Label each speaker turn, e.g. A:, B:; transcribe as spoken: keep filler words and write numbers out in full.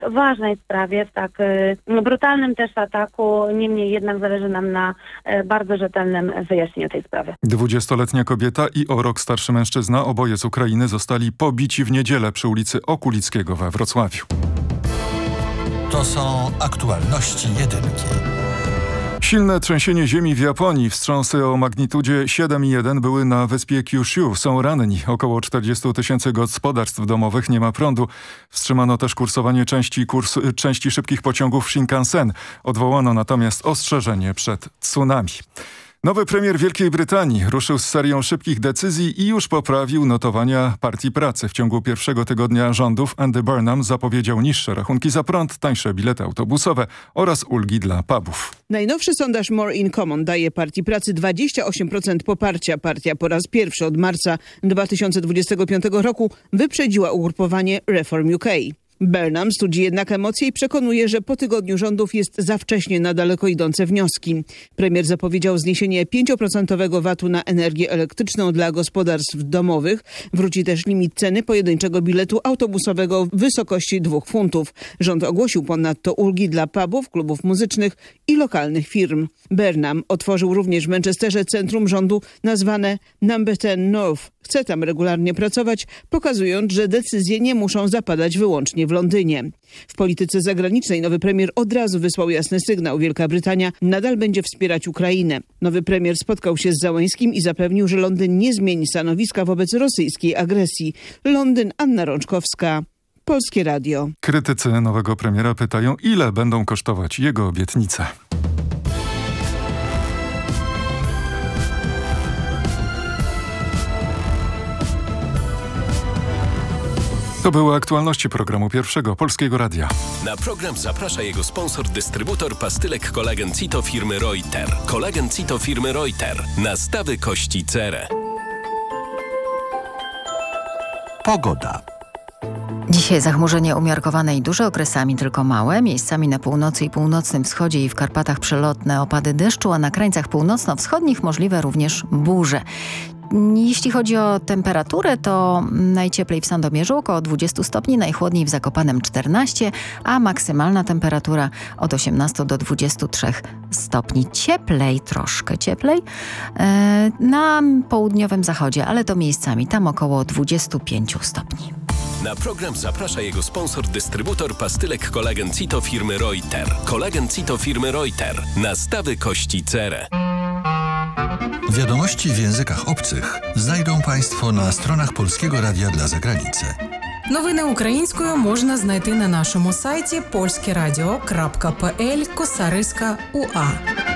A: ważnej sprawie, w tak y, brutalnym też ataku. Niemniej jednak zależy nam na y, bardzo rzetelnym wyjaśnieniu tej sprawy.
B: Dwudziestoletnia kobieta i o rok starszy mężczyzna, oboje z Ukrainy, zostali pobici w niedzielę przy ulicy Okulickiego we Wrocławiu.
C: To są aktualności jedynki.
B: Silne trzęsienie ziemi w Japonii. Wstrząsy o magnitudzie siedem przecinek jeden były na wyspie Kyushu. Są ranni. Około czterdzieści tysięcy gospodarstw domowych nie ma prądu. Wstrzymano też kursowanie części, kurs, części szybkich pociągów Shinkansen. Odwołano natomiast ostrzeżenie przed tsunami. Nowy premier Wielkiej Brytanii ruszył z serią szybkich decyzji i już poprawił notowania Partii Pracy. W ciągu pierwszego tygodnia rządów Andy Burnham zapowiedział niższe rachunki za prąd, tańsze bilety autobusowe oraz ulgi dla pubów.
D: Najnowszy sondaż More in Common daje Partii Pracy dwadzieścia osiem procent poparcia. Partia po raz pierwszy od marca dwa tysiące dwudziestego piątego roku wyprzedziła ugrupowanie Reform U K. Burnham studzi jednak emocje i przekonuje, że po tygodniu rządów jest za wcześnie na daleko idące wnioski. Premier zapowiedział zniesienie pięcioprocentowego vatu na energię elektryczną dla gospodarstw domowych. Wróci też limit ceny pojedynczego biletu autobusowego w wysokości dwóch funtów. Rząd ogłosił ponadto ulgi dla pubów, klubów muzycznych i lokalnych firm. Burnham otworzył również w Manchesterze centrum rządu nazwane Number ten North. Chce tam regularnie pracować, pokazując, że decyzje nie muszą zapadać wyłącznie w Londynie. W polityce zagranicznej nowy premier od razu wysłał jasny sygnał. Wielka Brytania nadal będzie wspierać Ukrainę. Nowy premier spotkał się z Załęskim i zapewnił, że Londyn nie zmieni stanowiska wobec rosyjskiej agresji. Londyn, Anna Rączkowska, Polskie Radio.
B: Krytycy nowego premiera pytają, ile będą kosztować jego obietnice. To były aktualności programu Pierwszego Polskiego Radia.
E: Na program zaprasza jego sponsor, dystrybutor pastylek Kolagen Cito firmy Reuter. Kolagen Cito firmy Reuter. Nastawy kości cerę.
C: Pogoda.
F: Dzisiaj zachmurzenie umiarkowane i duże, okresami tylko małe. Miejscami na północy i północnym wschodzie i w Karpatach przelotne opady deszczu, a na krańcach północno-wschodnich możliwe również burze. Jeśli chodzi o temperaturę, to najcieplej w Sandomierzu około dwadzieścia stopni, najchłodniej w Zakopanem czternaście, a maksymalna temperatura od osiemnaście do dwudziestu trzech stopni. Cieplej, troszkę cieplej e, na południowym zachodzie, ale to miejscami, tam około dwudziestu pięciu stopni.
E: Na program zaprasza jego sponsor, dystrybutor pastylek Kolagen Cito firmy Reuter. Kolagen Cito firmy Reuter. Nastawy kości cerę.
C: Wiadomości w językach obcych znajdą Państwo на stronach Polskiego Radia dla Zagranicy.
G: Новини українською можна знайти на нашому сайті polskieradio.pl косариска УА.